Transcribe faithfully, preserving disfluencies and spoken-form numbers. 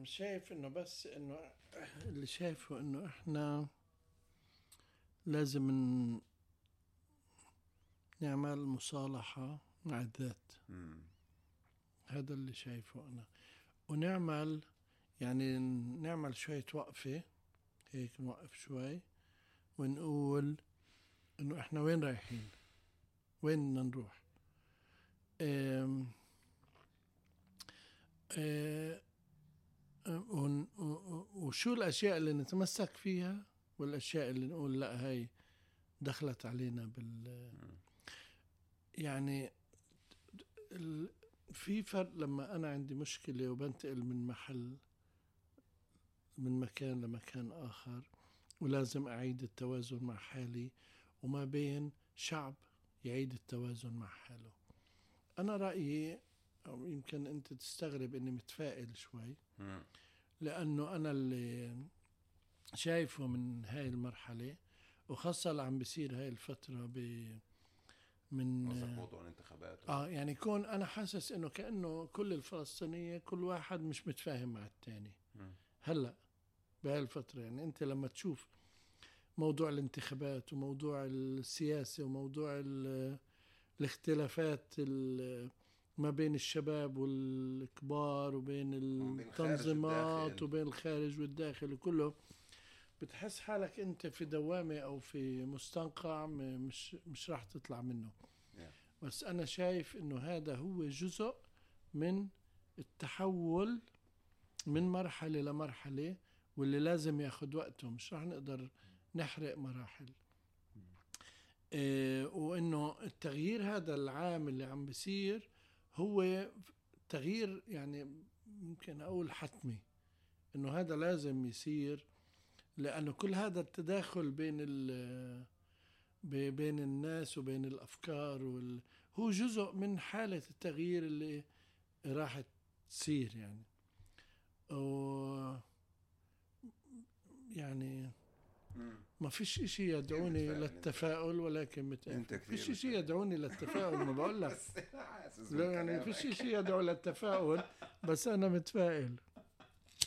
شايف انه بس انه اللي شايفه انه احنا لازم ن- نعمل مصالحة مع الذات. مم. هذا اللي شايفه انا، ونعمل يعني نعمل شوية وقفة، هيك نوقف شوي ونقول انه احنا وين رايحين، وين بدنا نروح. أم أه ون- وشو الاشياء اللي نتمسك فيها والاشياء اللي نقول لا هاي دخلت علينا بال يعني ال... في فرق لما انا عندي مشكلة وبنتقل من محل من مكان لمكان اخر ولازم اعيد التوازن مع حالي، وما بين شعب يعيد التوازن مع حاله. انا رأيي، أو يمكن انت تستغرب اني متفائل شوي، مم. لانه انا اللي شايفه من هاي المرحلة، وخاصة اللي عم بيصير هاي الفترة ب من قصدك موضوع الانتخابات؟ اه يعني كون انا حاسس انه كأنه كل الفلسطينية كل واحد مش متفاهم مع التاني. مم. هلأ بهاي الفترة يعني انت لما تشوف موضوع الانتخابات وموضوع السياسة وموضوع ال- الاختلافات ال- ما بين الشباب والكبار وبين وبين الخارج التنظيمات والداخل. وبين الخارج والداخل وكله، بتحس حالك انت في دوامة او في مستنقع م- مش مش راح تطلع منه. Yeah. بس انا شايف انه هذا هو جزء من التحول من مرحلة لمرحلة، واللي لازم ياخد وقته، مش راح نقدر نحرق مراحل. إيه، وانه التغيير هذا العام اللي عم بيصير هو تغيير يعني ممكن اقول حتمي، انه هذا لازم يصير، لانه كل هذا التداخل بين ال ب- بين الناس وبين الافكار وال... هو جزء من حالة التغيير اللي راح تصير يعني. و يعني مم. ما فيش اشي يدعوني متفائل انت. للتفاؤل، ولكن متأكد انت ما كثير فيش اشي متفائل. يدعوني للتفاؤل. ما بقول لك بس حاسس لا، يعني من فيش كلامك. اشي يدعو للتفاؤل، بس انا متفائل.